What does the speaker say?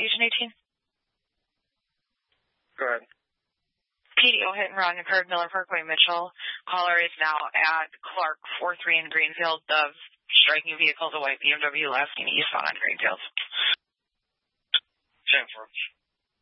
Agent 18. Go ahead. PDO hit and run occurred Miller Parkway, Mitchell. Caller is now at Clark 43 in Greenfield. The striking vehicle is a white BMW last seen eastbound on Greenfield. 10-4.